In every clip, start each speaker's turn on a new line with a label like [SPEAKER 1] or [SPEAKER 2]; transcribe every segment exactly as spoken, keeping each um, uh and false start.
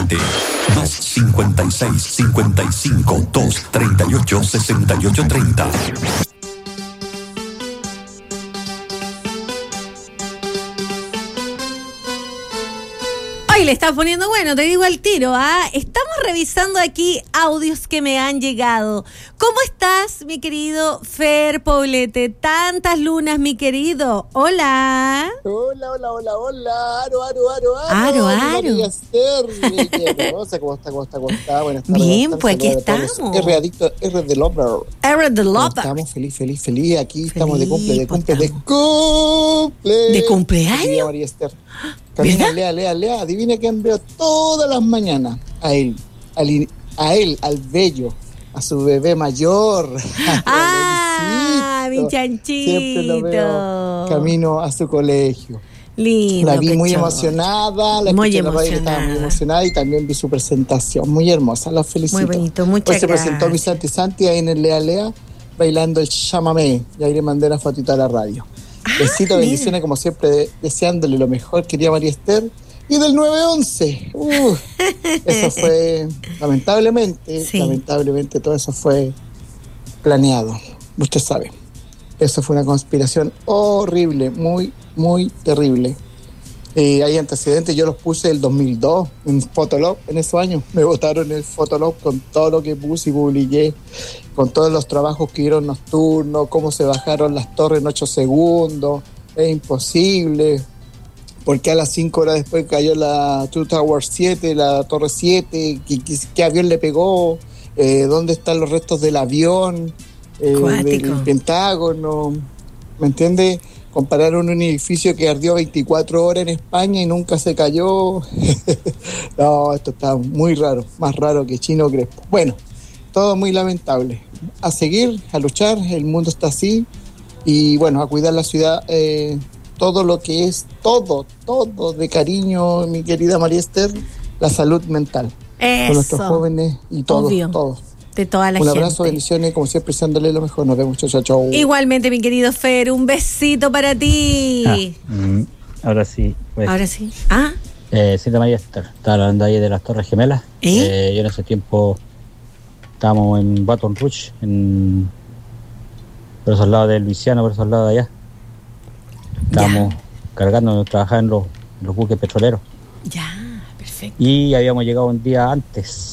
[SPEAKER 1] Alicante. dos cincuenta y seis, cincuenta y cinco, dos treinta y ocho, sesenta y ocho treinta.
[SPEAKER 2] Hoy le está poniendo bueno, te digo al tiro, ¿ah? Estamos revisando aquí audios que me han llegado. ¿Cómo estás, mi querido Fer Poblete? Tantas lunas, mi querido. Hola.
[SPEAKER 3] Hola, hola, hola, hola. Aro, aro, aro,
[SPEAKER 2] Aro,
[SPEAKER 3] aro.
[SPEAKER 2] aro.
[SPEAKER 3] Qué hermosa, ¿cómo está, cómo está, cómo está? Buenas tardes.
[SPEAKER 2] Bien,
[SPEAKER 3] buenas
[SPEAKER 2] pues aquí
[SPEAKER 3] tardes,
[SPEAKER 2] estamos.
[SPEAKER 3] R adicto, R de lover.
[SPEAKER 2] R de lover.
[SPEAKER 3] Estamos feliz, feliz, feliz. Aquí
[SPEAKER 2] Feliz,
[SPEAKER 3] estamos de cumple, de cumple, de
[SPEAKER 2] estamos.
[SPEAKER 3] cumple.
[SPEAKER 2] ¿De cumpleaños?
[SPEAKER 3] Querida María Esther. Camina,
[SPEAKER 2] ¿Verdad?
[SPEAKER 3] lea, lea, lea. Adivina quién veo todas las mañanas. A él, al, a él, al bello, a su bebé mayor.
[SPEAKER 2] Ah, mi chanchito.
[SPEAKER 3] Siempre lo veo camino a su colegio.
[SPEAKER 2] Lindo.
[SPEAKER 3] La vi muy
[SPEAKER 2] pechocho.
[SPEAKER 3] emocionada, la
[SPEAKER 2] Muy
[SPEAKER 3] escuché en la radio, estaba muy
[SPEAKER 2] emocionada.
[SPEAKER 3] emocionada y también vi su presentación, muy hermosa, la felicito.
[SPEAKER 2] Muy bonito, muchas
[SPEAKER 3] Hoy se presentó mi
[SPEAKER 2] gracias.
[SPEAKER 3] Santi Santi ahí en el Lea Lea, bailando el chamamé, y ahí le mandé la fotito a la radio. Besitos,
[SPEAKER 2] mira.
[SPEAKER 3] bendiciones como siempre, de- deseándole lo mejor, querida María Esther. Y del nueve once, uh, eso fue, lamentablemente,
[SPEAKER 2] Sí.
[SPEAKER 3] lamentablemente todo eso fue planeado, usted sabe. Eso fue una conspiración horrible, muy, muy terrible. Eh, hay antecedentes, yo los puse el dos mil dos en Fotolog, en esos años. Me votaron en el Fotolog con todo lo que puse y publiqué, con todos los trabajos que dieron nocturnos, cómo se bajaron las torres en ocho segundos. Es imposible. Porque a las cinco horas después cayó la Two Towers siete, la Torre siete, ¿qué, qué, qué avión le pegó? Eh, ¿Dónde están los restos del avión? Eh,
[SPEAKER 2] Cuático.
[SPEAKER 3] del Pentágono. ¿Me entiendes? Compararon un edificio que ardió veinticuatro horas en España y nunca se cayó. No, esto está muy raro, más raro que Chino Crespo. Bueno, todo muy lamentable. A seguir, a luchar, el mundo está así. Y bueno, a cuidar la ciudad, eh, todo lo que es, todo, todo de cariño, mi querida María Esther, la salud mental. Con nuestros
[SPEAKER 2] Eso.
[SPEAKER 3] jóvenes y todos,
[SPEAKER 2] Obvio.
[SPEAKER 3] todos.
[SPEAKER 2] De toda la
[SPEAKER 3] Un
[SPEAKER 2] gente.
[SPEAKER 3] abrazo, bendiciones, como siempre, deseándole lo mejor. Nos vemos, chau, chau, chau.
[SPEAKER 2] Igualmente, mi querido Fer, un besito para ti.
[SPEAKER 4] Ah, mm, ahora sí. Pues,
[SPEAKER 2] Ahora sí. Ah,
[SPEAKER 4] eh, Cinta María Esther, estaba hablando ahí de las Torres Gemelas.
[SPEAKER 2] ¿Eh?
[SPEAKER 4] Eh, yo en ese tiempo estábamos en Baton Rouge, en, por esos lados de Luisiana, por esos lados de allá. Estábamos cargando, trabajando en los, en los buques petroleros.
[SPEAKER 2] ya, perfecto.
[SPEAKER 4] Y habíamos llegado un día antes.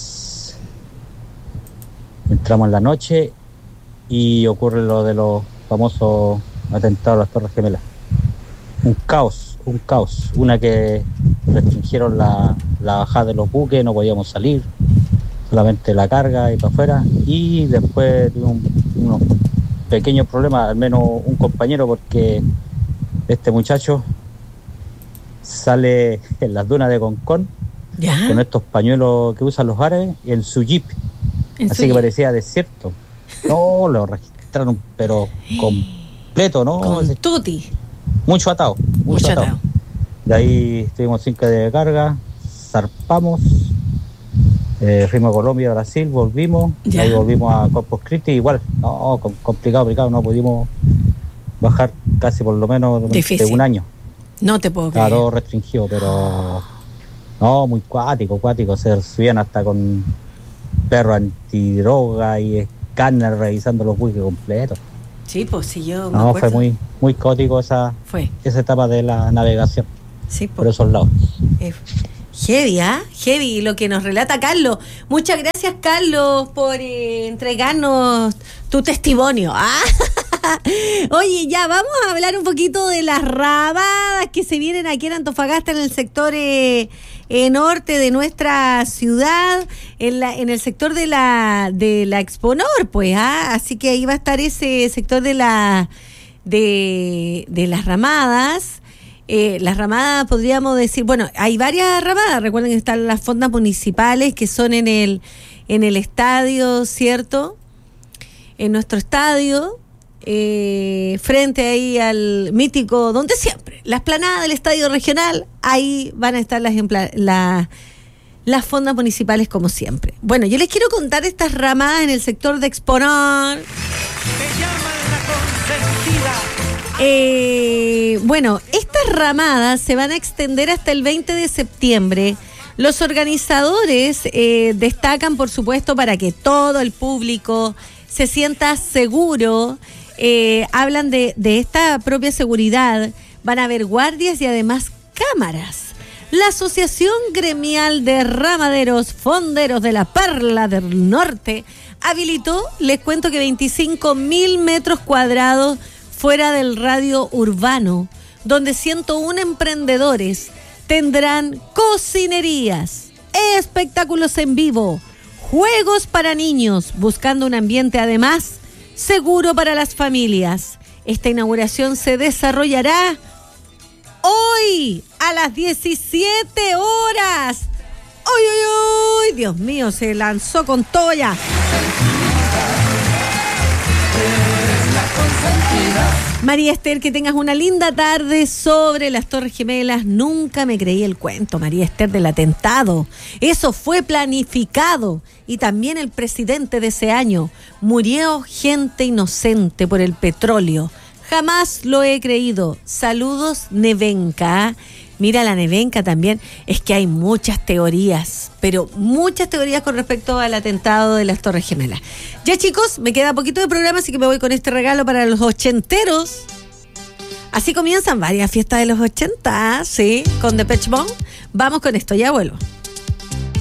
[SPEAKER 4] Entramos en la noche y ocurre lo de los famosos atentados a las Torres Gemelas. Un caos, un caos. Una que restringieron la, la bajada de los buques, no podíamos salir, solamente la carga y para afuera. Y después tuvimos un- unos pequeños problemas, al menos un compañero, porque este muchacho sale en las dunas de Concón
[SPEAKER 2] Ya.
[SPEAKER 4] con estos pañuelos que usan los árabes en su jeep.
[SPEAKER 2] En
[SPEAKER 4] Así
[SPEAKER 2] su-
[SPEAKER 4] que parecía desierto. No, lo registraron, pero completo, ¿no?
[SPEAKER 2] Con tutti.
[SPEAKER 4] Mucho atado, mucho,
[SPEAKER 2] Mucho
[SPEAKER 4] atado.
[SPEAKER 2] atado.
[SPEAKER 4] De ahí estuvimos cinco de carga, zarpamos, eh, fuimos a Colombia, Brasil, volvimos,
[SPEAKER 2] Ya.
[SPEAKER 4] ahí volvimos a Corpus Christi, igual, no, com- complicado, complicado, no pudimos bajar casi por lo menos durante
[SPEAKER 2] Difícil.
[SPEAKER 4] un año.
[SPEAKER 2] No te puedo
[SPEAKER 4] Estaba
[SPEAKER 2] creer.
[SPEAKER 4] todo restringido, pero no, muy cuático, cuático. Se subían hasta con perro antidroga y escáner revisando los buques completos.
[SPEAKER 2] Sí, pues sí, yo me
[SPEAKER 4] No,
[SPEAKER 2] acuerdo.
[SPEAKER 4] fue muy, muy caótico esa,
[SPEAKER 2] Fue,
[SPEAKER 4] esa etapa de la navegación
[SPEAKER 2] sí,
[SPEAKER 4] por
[SPEAKER 2] pues.
[SPEAKER 4] esos lados.
[SPEAKER 2] Eh, Heavy, ¿ah? Heavy lo que nos relata Carlos. Muchas gracias, Carlos, por eh, entregarnos tu testimonio. ¿Ah? Oye, ya vamos a hablar un poquito de las ramadas que se vienen aquí en Antofagasta, en el sector eh, eh, norte de nuestra ciudad, en, la, en el sector de la de la Exponor, pues, ¿ah? Así que ahí va a estar ese sector de la de, de las ramadas. Eh, las ramadas, podríamos decir, bueno, hay varias ramadas. Recuerden que están las fondas municipales que son en el en el estadio, ¿cierto? En nuestro estadio, eh, frente ahí al mítico, donde siempre, la explanada del estadio regional, ahí van a estar las, empla- la- las fondas municipales como siempre. Bueno, yo les quiero contar estas ramadas en el sector de Exponor. Eh, bueno, estas ramadas se van a extender hasta el veinte de septiembre, Los organizadores eh, destacan, por supuesto, para que todo el público se sienta seguro. Eh, hablan de, de esta propia seguridad. Van a haber guardias y además cámaras. La Asociación Gremial de Ramaderos Fonderos de la Perla del Norte habilitó, les cuento que veinticinco mil metros cuadrados fuera del radio urbano, donde ciento uno emprendedores tendrán cocinerías, espectáculos en vivo, juegos para niños, buscando un ambiente además seguro para las familias. Esta inauguración se desarrollará hoy a las diecisiete horas. ¡Uy, uy, uy! Dios mío, se lanzó con todo ya. María Esther, que tengas una linda tarde sobre las Torres Gemelas. Nunca me creí el cuento, María Esther, del atentado. Eso fue planificado. Y también el presidente de ese año. Murió gente inocente por el petróleo. Jamás lo he creído. Saludos, Nevenka. Mira, la Nevenka también. Es que hay muchas teorías, pero muchas teorías con respecto al atentado de las Torres Gemelas. Ya, chicos, me queda poquito de programa, así que me voy con este regalo para los ochenteros. Así comienzan varias fiestas de los ochenta, ¿sí? Con Depeche Mode. Vamos con esto, ya vuelvo.